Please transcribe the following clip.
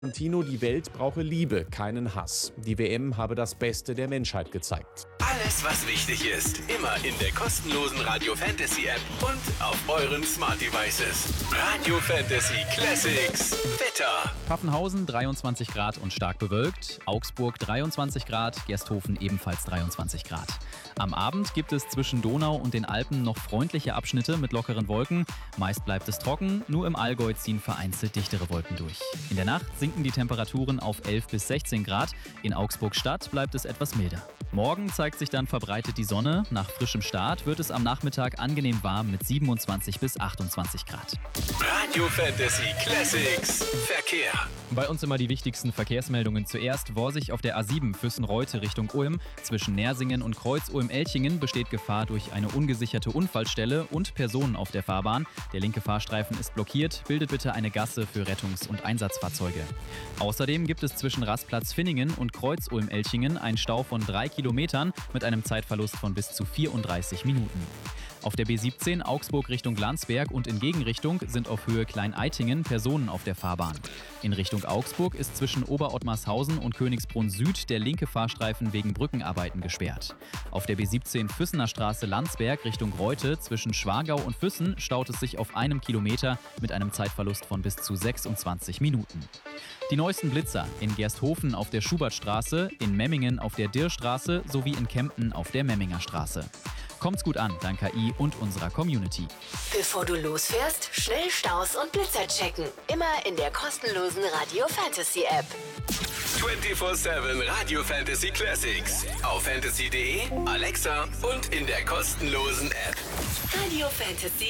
Tino, die Welt brauche Liebe, keinen Hass. Die WM habe das Beste der Menschheit gezeigt. Alles, was wichtig ist, immer in der kostenlosen Radio Fantasy App und auf euren Smart Devices. Radio Fantasy Classics. Wetter. Pfaffenhausen 23 Grad und stark bewölkt, Augsburg 23 Grad, Gersthofen ebenfalls 23 Grad. Am Abend gibt es zwischen Donau und den Alpen noch freundliche Abschnitte mit lockeren Wolken. Meist bleibt es trocken, nur im Allgäu ziehen vereinzelt dichtere Wolken durch. In der Nacht sinken die Temperaturen auf 11 bis 16 Grad. In Augsburg Stadt bleibt es etwas milder. Morgen zeigt sich dann verbreitet die Sonne. Nach frischem Start wird es am Nachmittag angenehm warm mit 27 bis 28 Grad. Radio Fantasy Classics. Verkehr. Bei uns immer die wichtigsten Verkehrsmeldungen zuerst. Worsig auf der A7 Füssen-Reute Richtung Ulm. Zwischen Nersingen und Kreuz-Ulm-Elchingen besteht Gefahr durch eine ungesicherte Unfallstelle und Personen auf der Fahrbahn. Der linke Fahrstreifen ist blockiert. Bildet bitte eine Gasse für Rettungs- und Einsatzfahrzeuge. Außerdem gibt es zwischen Rastplatz Finningen und Kreuz-Ulm-Elchingen einen Stau von 3 Kilometern mit einem Zeitverlust von bis zu 34 Minuten. Auf der B17 Augsburg Richtung Landsberg und in Gegenrichtung sind auf Höhe Klein-Eitingen Personen auf der Fahrbahn. In Richtung Augsburg ist zwischen Oberottmarshausen und Königsbrunn Süd der linke Fahrstreifen wegen Brückenarbeiten gesperrt. Auf der B17 Füssener Straße Landsberg Richtung Reute zwischen Schwargau und Füssen staut es sich auf 1 Kilometer mit einem Zeitverlust von bis zu 26 Minuten. Die neuesten Blitzer in Gersthofen auf der Schubertstraße, in Memmingen auf der Dirrstraße sowie in Kempten auf der Memminger Straße. Kommt's gut an, dank KI und unserer Community. Bevor du losfährst, schnell Staus und Blitzer checken. Immer in der kostenlosen Radio Fantasy App. 24/7 Radio Fantasy Classics. Auf fantasy.de, Alexa und in der kostenlosen App. Radio Fantasy